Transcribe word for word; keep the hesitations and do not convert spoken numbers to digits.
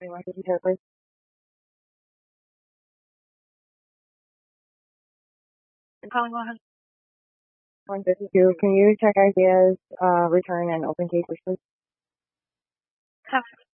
one fifty-two, please. Calling on one fifty-two. Can you check ideas, uh, return and open cases, please?